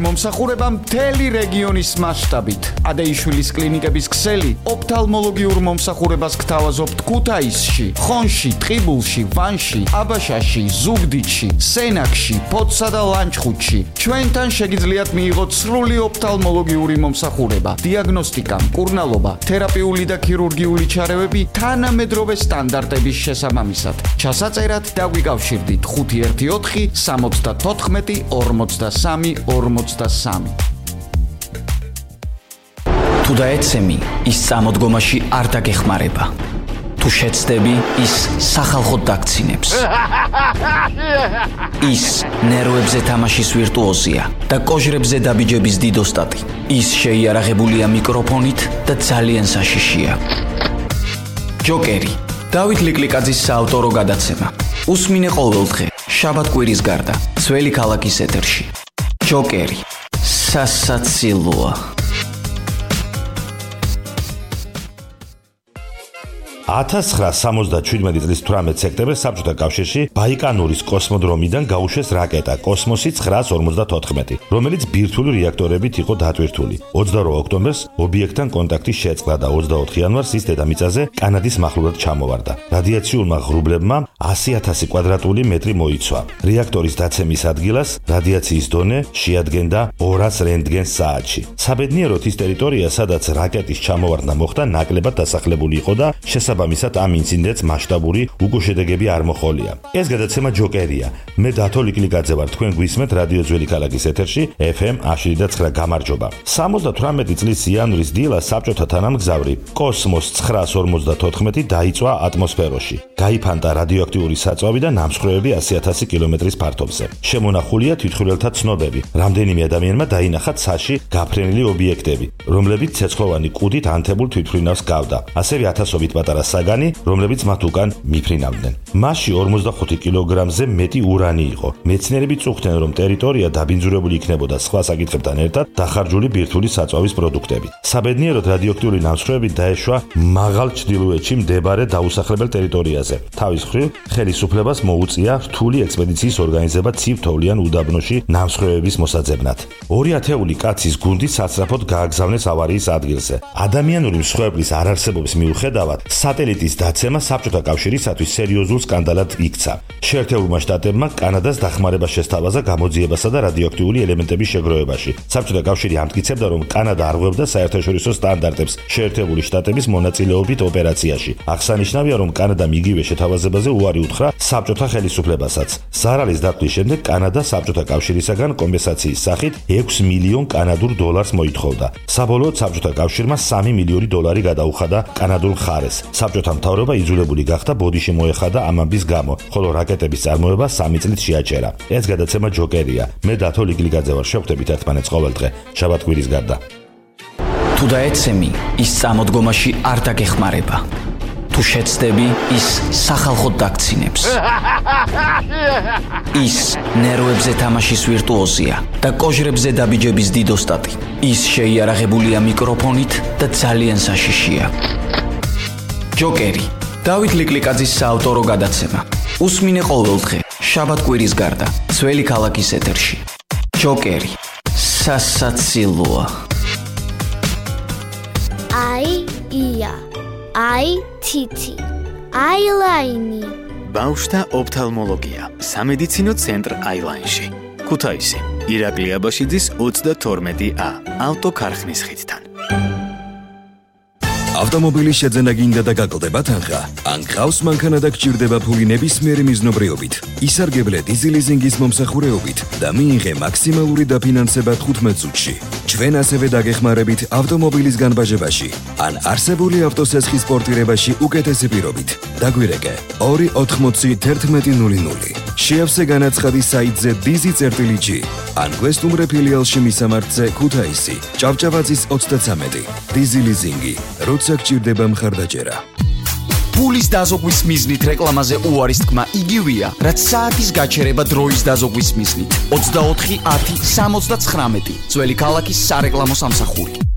მომსახურება მთელი რეგიონის მასშტაბით. ადეიშვილის კლინიკების ქსელი ოფთალმოლოგიურ მომსახურებას გთავაზობთ ქუთაისში, ხონში, ტყიბულში, ვანში, აბაშაში, ზუგდიდში, სენაკში, ფოთსა და ლანჩხუთში. ჩვენთან შეგიძლიათ მიიღოთ სრული ოფთალმოლოგიური მომსახურება, დიაგნოსტიკა, მკურნალობა, თერაპიული და ქირურგიული ჩარევები თანამედროვე სტანდარტების შესაბამისად. ჩასაწერად დაგვიკავშირდით 514 74 43 43. თუ დაეცემი, ის წამოდგომაში არ დაგეხმარება. თუ შეცდები, ის სახალხოდ დაგცინებს. ის ნერვებზე თამაშის ვირტუოზია და კოჟრებზე დაბიჯების დიდოსტატი. ის შეიარაღებულია მიკროფონით და ძალიან საშიშია. ჯოკერი, დავით ლიკლიკაძის საავტორო გადაცემა. უსმინე ყოველდღე, შაბათ-კვირის გარდა, ძველი ქალაქის ეთერში. ჯოკერი, სასაცილოა. 1977 წლის 18 სექტემბერს საბჭოთა კავშირში ბაიკანურის კოსმოდრომიდან გაუშვეს რაკეტა კოსმოსი 954, რომელიც ბირთვული რეაქტორებით იყო დატვირთული. 22 ოქტომბერს ობიექტთან კონტაქტი შეწყდა და 24 იანვარს ის დედამიწაზე კანადის მახლობლად ჩამოვარდა. რადიაციულმა ღრუბლებმა 100,000 კვადრატული მეტრი მოიცვა. რეაქტორის დაცემის ადგილას რადიაციის დონე შეადგენდა 200 რენტგენს საათში. საბედნიეროდ ის ტერიტორია, სადაც რაკეტის ჩამოვარდნა მოხდა, ნაკლებად დასახლებული იყო და ამისად ამ ინციდენტს მასშტაბური უკუშედეგები არ მოჰყოლია. ეს გადაცემა ჯოკერია. მე დათო ლიკლიკაძე ვარ, თქვენ გვისმენთ რადიო ძველი ქალაქის ეთერში FM 109 გამარჯობა. 78 წლის იანვრის დილას საბჭოთა თანამგზავრი კოსმოს 954 დაიწვა ატმოსფეროში. გაიფანტა რადიოაქტიური საწვავი და ნამსხვრევები 100,000 კილომეტრის ფართობზე. შემონახულია თვითმხილველთა ცნობები. რამდენიმე ადამიანმა დაინახა ცაში გაფრენილი ობიექტები, რომლებიც ცეცხლოვანი კუდით ანთებულ თვითმფრინავს გავდა. ასევე ათასობით პატარა საგანი, რომლებიც მათ უკან მიფრინავდნენ. მასში 45 კილოგრამზე მეტი ურანი იყო. მეცნიერები წუხდნენ, რომ ტერიტორია დაბინძურებული იქნებოდა სხვა საკითხებთან ერთად დახარჯული ბირთვული საწვავის პროდუქტებით. საბედნიეროდ რადიოაქტიური ნამსხვრევები დაეშვა მაღალ ჩრდილოეთში მდებარე დაუსახლებელ ტერიტორიაზე. თავის მხრივ, ხელისუფლებას მოუწია რთული ექსპედიციის ორგანიზება ცივ თოვლიან უდაბნოში ნამსხვრევების მოსაძებნად. 2 ათეული კაცის გუნდი სასწრაფოდ გააგზავნეს ავარიის ადგილზე. ადამიანური მსხვერპლის არარსებობის მიუხედავად სატელიტის დაცემა საბჭოთა კავშირისათვის სერიოზულ სკანდალად იქცა. შეერთებულმა შტატებმა კანადას დახმარება შესთავაზა გამოძიებასა და რადიოაქტიული ელემენტების შეგროვებაში. საბჭოთა კავშირი ამტკიცებდა, რომ კანადა არღვევდა საერთაშორისო სტანდარტებს შეერთებული შტატების მონაწილეობით ოპერაციაში. აღსანიშნავია, რომ კანადამ იგივე შეთავაზებაზე უარი უთხრა საბჭოთა ხელისუფლებასაც. ზარალის დათვლის შემდეგ კანადა საბჭოთა კავშირისაგან კომპენსაციის სახით 6 მილიონ კანადურ დოლარს მოითხოვდა. საბოლოოდ საბჭოთა კავშირმა 3 მილიონი დოლარი გადაუხადა კანადურ მხარეს. საბჭოთა მთავრობა იძულებული გახდა ბოდიში მოეხადა ამ ამბის გამო, ხოლო რაკეტების წარმოება 3 წლით შეაჩერა. ეს გადაცემა ჯოკერია. მე დათო ლიკლიკაძე ვარ, შევხვდებით ერთმანეთს ყოველდღე, შაბათ-კვირის გარდა. თუ დაეცემი, ის წამოდგომაში არ დაგეხმარება. თუ შეცდები, ის სახალხოდ დაგცინებს. ის ნერვებზე თამაშის ვირტუოზია და კოჟრებზე დაბიჯების დიდოსტატი. ის შეიარაღებულია მიკროფონით და ძალიან საშიშია. ჯოკერი, დავით ლიკლიკაძის საავტორო გადაცემა. უსმინე ყოველდღე, შაბათ-კვირის გარდა, ძველი ქალაქის ეთერში. ჯოკერი, სასაცილოა. ია, თითი, აილაინი. ბავშვთა ოფთალმოლოგია, სამედიცინო ცენტრ აილაინში. ქუთაისი, ირაკლი აბაშიძის 32A, ავტოქარხნის ხიდთან. ავტომობილის შეძენა გინდა და გაკლდება თანხა? ან გყავს მანქანა და გჭირდება ფული ნებისმიერი მიზნობრიობით? ისარგებლე დიზელიზინგის მომსახურეობით და მიიღე მაქსიმალური დაფინანსება 15 წუთში. ჩვენ ასევე დაგეხმარებით ავტომობილის განბაჟებაში ან არსებული ავტოსესხის პორტირებაში უკეთესი პირობით. დაგვირეკე 2801100. შეავსე განაცხადი საიტზე dizi.g ან გვესტუმრე ფილიალში მისამართზე ქუთაისი, ჭავჭავაძის 33. დიზელიზინგი, როცა გჭირდება მხარდაჭერა. ფულის დაზოგვის მიზნით რეკლამაზე უარის თქმა იგივეა, რაც საათის გაჩერება დროის დაზოგვის მიზნით. 24 10 79 ძველი ქალაქის სარეკლამო სამსახური.